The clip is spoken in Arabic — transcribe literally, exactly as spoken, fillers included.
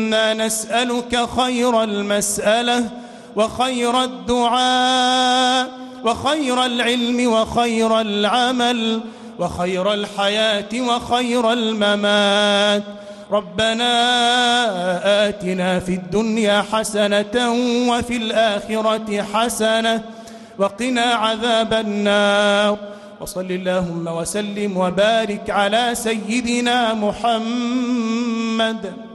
إنا نسألك خير المسألة وخير الدعاء وخير العلم وخير العمل وخير الحياة وخير الممات. ربنا آتنا في الدنيا حسنة وفي الآخرة حسنة وقنا عذاب النار. وصل اللهم وسلم وبارك على سيدنا محمد.